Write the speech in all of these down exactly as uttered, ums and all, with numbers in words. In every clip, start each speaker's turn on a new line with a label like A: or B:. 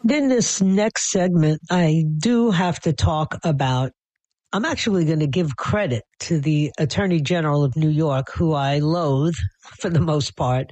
A: In this next segment, I do have to talk about, I'm actually going to give credit to the Attorney General of New York, who I loathe for the most part,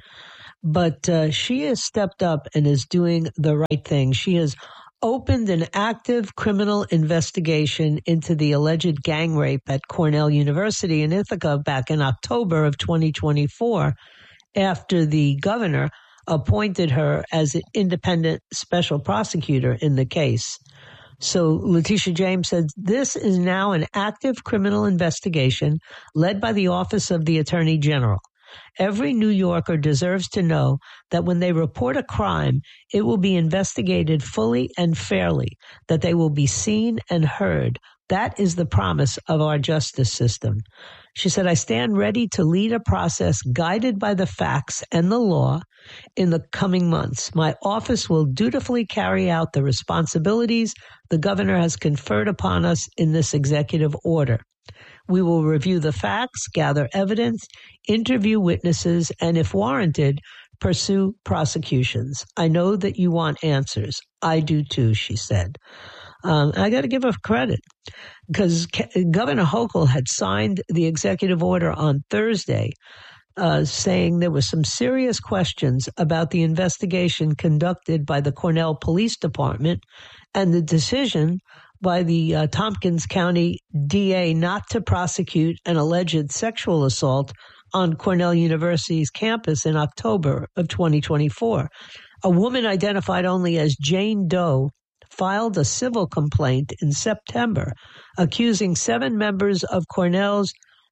A: but uh, she has stepped up and is doing the right thing. She has opened an active criminal investigation into the alleged gang rape at Cornell University in Ithaca back in October of twenty twenty-four, after the governor appointed her as an independent special prosecutor in the case. So Letitia James said, this is now an active criminal investigation led by the Office of the Attorney General. Every New Yorker deserves to know that when they report a crime, it will be investigated fully and fairly, that they will be seen and heard. That is the promise of our justice system. She said, I stand ready to lead a process guided by the facts and the law in the coming months. My office will dutifully carry out the responsibilities the governor has conferred upon us in this executive order. We will review the facts, gather evidence, interview witnesses, and if warranted, pursue prosecutions. I know that you want answers. I do too, she said. Um, I got to give her credit because Governor Hochul had signed the executive order on Thursday, uh, saying there were some serious questions about the investigation conducted by the Cornell Police Department and the decision by the uh, Tompkins County D A not to prosecute an alleged sexual assault on Cornell University's campus in October of twenty twenty-four. A woman identified only as Jane Doe filed a civil complaint in September accusing seven members of Cornell's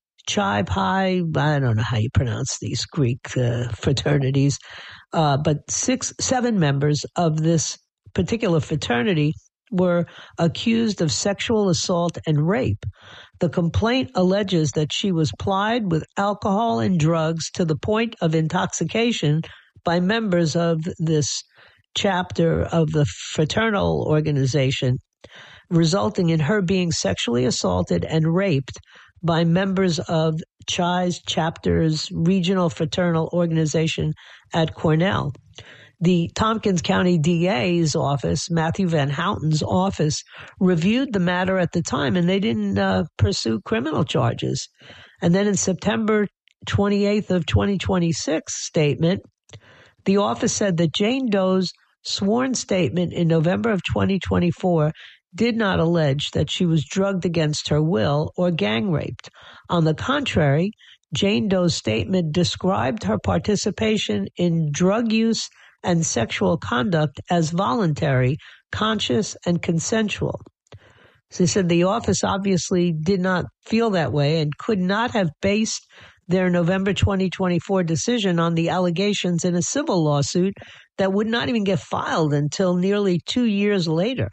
A: Chi Pi, I don't know how you pronounce these Greek uh, fraternities, uh, but six, seven members of this particular fraternity were accused of sexual assault and rape. The complaint alleges that she was plied with alcohol and drugs to the point of intoxication by members of this chapter of the fraternal organization, resulting in her being sexually assaulted and raped by members of Chi's chapter's regional fraternal organization at Cornell. The Tompkins County D A's office, Matthew Van Houten's office, reviewed the matter at the time, and they didn't uh, pursue criminal charges. And then in September twenty-eighth of twenty twenty-six statement, the office said that Jane Doe's sworn statement in November of twenty twenty-four did not allege that she was drugged against her will or gang raped. On the contrary, Jane Doe's statement described her participation in drug use and sexual conduct as voluntary, conscious, and consensual. So they said the office obviously did not feel that way and could not have based their November twenty twenty-four decision on the allegations in a civil lawsuit that would not even get filed until nearly two years later.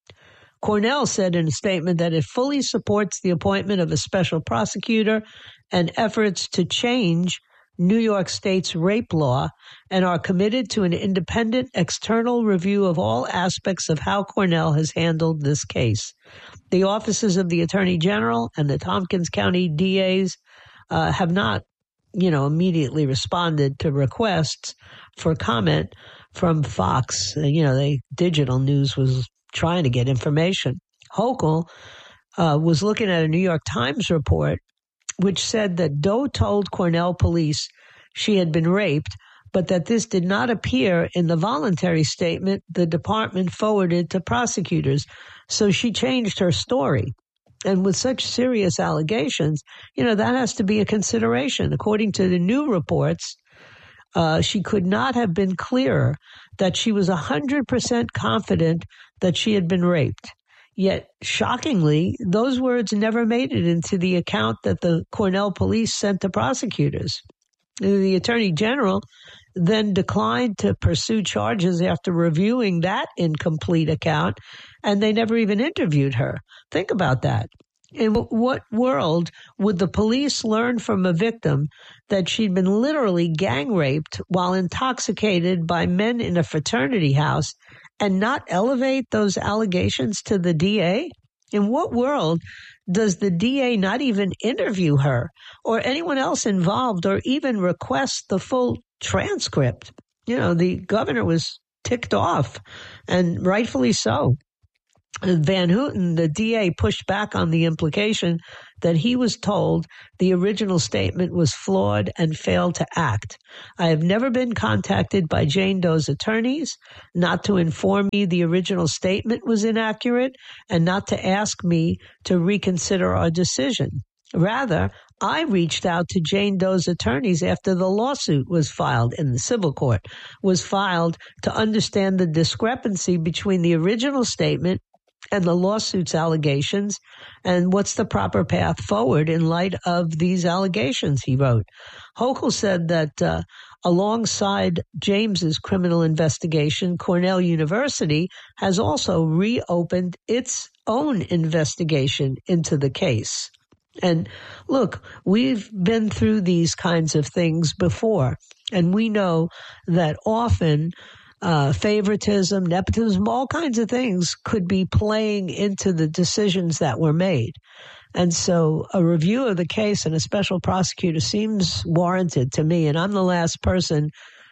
A: Cornell said in a statement that it fully supports the appointment of a special prosecutor and efforts to change New York State's rape law and are committed to an independent external review of all aspects of how Cornell has handled this case. The offices of the Attorney General and the Tompkins County D A's uh, have not, you know, immediately responded to requests for comment from Fox. You know, they Digital News was trying to get information. Hochul uh, was looking at a New York Times report which said that Doe told Cornell police she had been raped, but that this did not appear in the voluntary statement the department forwarded to prosecutors. So she changed her story. And with such serious allegations, you know, that has to be a consideration. According to the new reports, uh, she could not have been clearer that she was one hundred percent confident that she had been raped. Yet, shockingly, those words never made it into the account that the Cornell police sent to prosecutors. The Attorney General then declined to pursue charges after reviewing that incomplete account, and they never even interviewed her. Think about that. In what world would the police learn from a victim that she'd been literally gang raped while intoxicated by men in a fraternity house and not elevate those allegations to the D A? In what world does the D A not even interview her or anyone else involved or even request the full transcript? You know, the governor was ticked off, and rightfully so. Van Houten, the D A, pushed back on the implication that he was told the original statement was flawed and failed to act. I have never been contacted by Jane Doe's attorneys, not to inform me the original statement was inaccurate, and not to ask me to reconsider our decision. Rather, I reached out to Jane Doe's attorneys after the lawsuit was filed in the civil court, was filed to understand the discrepancy between the original statement and the lawsuit's allegations, and what's the proper path forward in light of these allegations, he wrote. Hochul said that uh, alongside James's criminal investigation, Cornell University has also reopened its own investigation into the case. And look, we've been through these kinds of things before, and we know that often Uh, favoritism, nepotism, all kinds of things could be playing into the decisions that were made. And so a review of the case and a special prosecutor seems warranted to me. And I'm the last person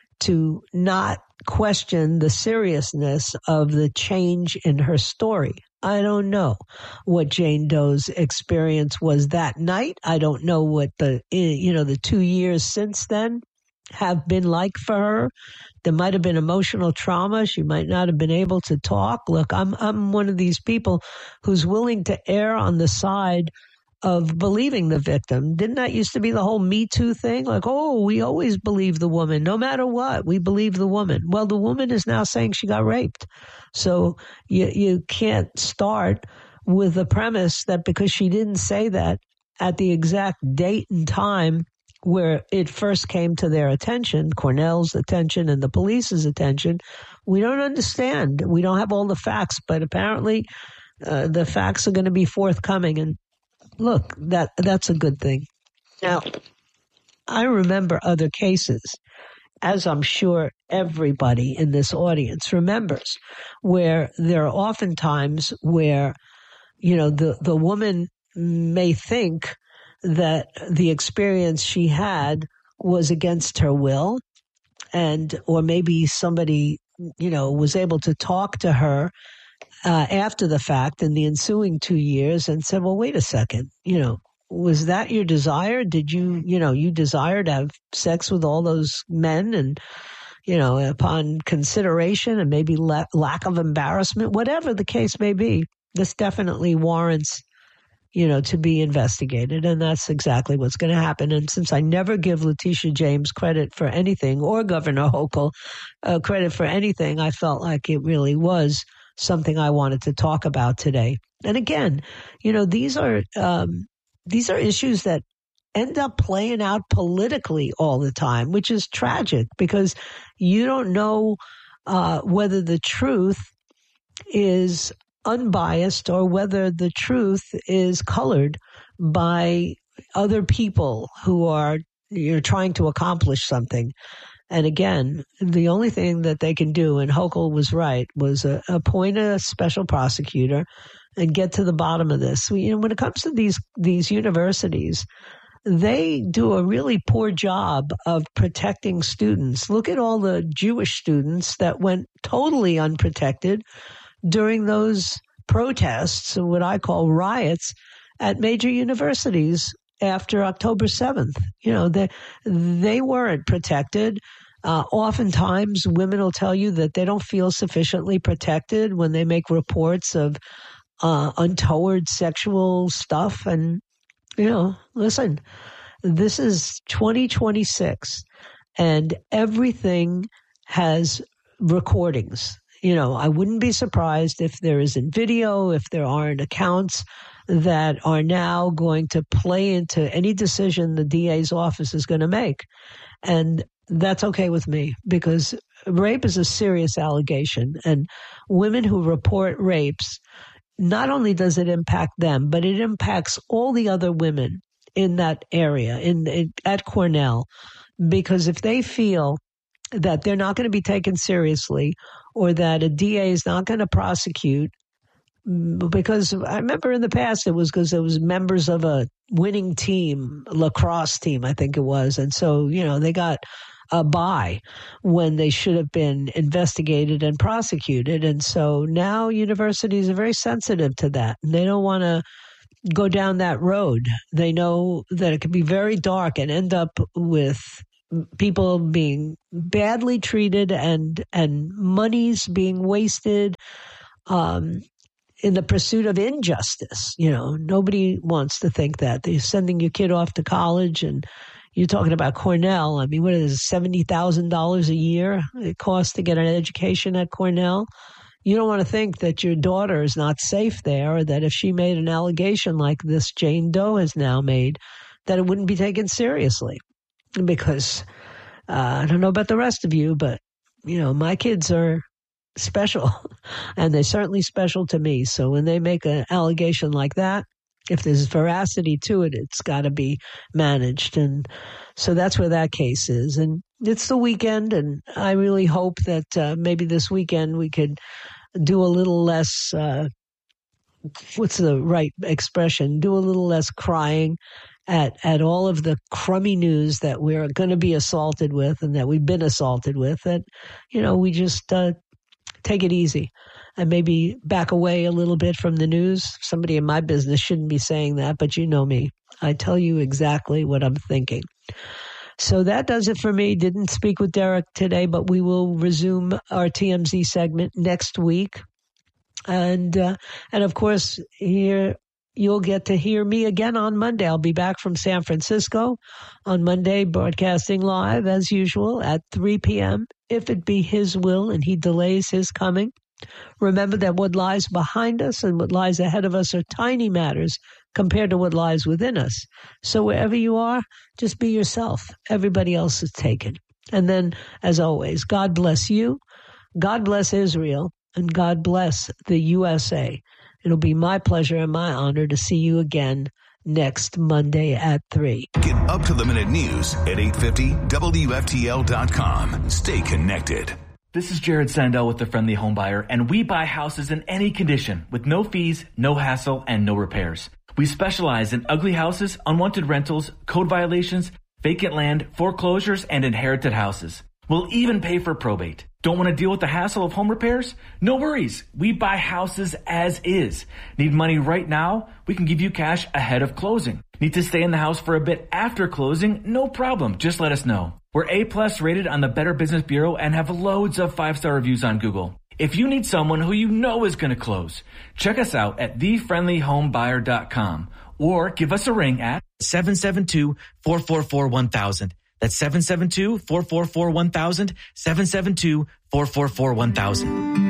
A: to not question the seriousness of the change in her story. I don't know what Jane Doe's experience was that night. I don't know what the, you know, the two years since then have been like for her. There might have been emotional trauma. She might not have been able to talk. Look, I'm I'm one of these people who's willing to err on the side of believing the victim. Didn't that used to be the whole Me Too thing? Like, oh, we always believe the woman. No matter what, we believe the woman. Well, the woman is now saying she got raped. So you you can't start with the premise that because she didn't say that at the exact date and time where it first came to their attention, Cornell's attention and the police's attention, we don't understand. We don't have all the facts, but apparently uh, the facts are going to be forthcoming. And look, that that's a good thing. Now, I remember other cases, as I'm sure everybody in this audience remembers, where there are often times where, you know, the, the woman may think that the experience she had was against her will, and or maybe somebody, you know, was able to talk to her uh, after the fact in the ensuing two years and said, well, wait a second, you know, was that your desire? Did you, you know, you desire to have sex with all those men? And, you know, upon consideration and maybe la- lack of embarrassment, whatever the case may be, this definitely warrants, you know, to be investigated. And that's exactly what's going to happen. And since I never give Letitia James credit for anything, or Governor Hochul uh, credit for anything, I felt like it really was something I wanted to talk about today. And again, you know, these are um, these are issues that end up playing out politically all the time, which is tragic because you don't know uh, whether the truth is unbiased or whether the truth is colored by other people who are, you're trying to accomplish something. And again, the only thing that they can do, and Hochul was right, was uh, appoint a special prosecutor and get to the bottom of this. You know, when it comes to these these universities, they do a really poor job of protecting students. Look at all the Jewish students that went totally unprotected during those protests, what I call riots, at major universities after October seventh. You know, they, they weren't protected. Uh, oftentimes, women will tell you that they don't feel sufficiently protected when they make reports of uh, untoward sexual stuff. And, you know, listen, this is twenty twenty-six, and everything has recordings. You know, I wouldn't be surprised if there isn't video, if there aren't accounts that are now going to play into any decision the D A's office is going to make. And that's okay with me, because rape is a serious allegation. And women who report rapes, not only does it impact them, but it impacts all the other women in that area, in, in at Cornell, because if they feel that they're not going to be taken seriously, or that a D A is not going to prosecute, because I remember in the past it was because it was members of a winning team, lacrosse team, I think it was. And so, you know, they got uh, by when they should have been investigated and prosecuted. And so now universities are very sensitive to that, and they don't want to go down that road. They know that it can be very dark and end up with people being badly treated and and monies being wasted um, in the pursuit of injustice. You know, nobody wants to think that. They're sending your kid off to college, and you're talking about Cornell. I mean, what is it, seventy thousand dollars a year it costs to get an education at Cornell? You don't want to think that your daughter is not safe there, or that if she made an allegation like this Jane Doe has now made, that it wouldn't be taken seriously. Because uh, I don't know about the rest of you, but, you know, my kids are special, and they're certainly special to me. So when they make an allegation like that, if there's veracity to it, it's got to be managed. And so that's where that case is. And it's the weekend, and I really hope that uh, maybe this weekend we could do a little less, uh, what's the right expression, do a little less crying at, at all of the crummy news that we're going to be assaulted with and that we've been assaulted with, that, you know, we just uh, take it easy and maybe back away a little bit from the news. Somebody in my business shouldn't be saying that, but you know me. I tell you exactly what I'm thinking. So that does it for me. Didn't speak with Derek today, but we will resume our T M Z segment next week. And, uh, and of course, here you'll get to hear me again on Monday. I'll be back from San Francisco on Monday, broadcasting live as usual at three p.m. if it be his will and he delays his coming. Remember that what lies behind us and what lies ahead of us are tiny matters compared to what lies within us. So wherever you are, just be yourself. Everybody else is taken. And then, as always, God bless you, God bless Israel, and God bless the U S A. It'll be my pleasure and my honor to see you again next Monday at three.
B: Get up-to-the-minute news at eight fifty W F T L dot com. Stay connected.
C: This is Jared Sandell with The Friendly Home Buyer, and we buy houses in any condition with no fees, no hassle, and no repairs. We specialize in ugly houses, unwanted rentals, code violations, vacant land, foreclosures, and inherited houses. We'll even pay for probate. Don't want to deal with the hassle of home repairs? No worries. We buy houses as is. Need money right now? We can give you cash ahead of closing. Need to stay in the house for a bit after closing? No problem. Just let us know. We're A-plus rated on the Better Business Bureau and have loads of five-star reviews on Google. If you need someone who you know is going to close, check us out at the friendly home buyer dot com or give us a ring at seven seven two, four four four, one thousand. That's seven seven two, four four four, one thousand, seven seven two, four four four, one thousand.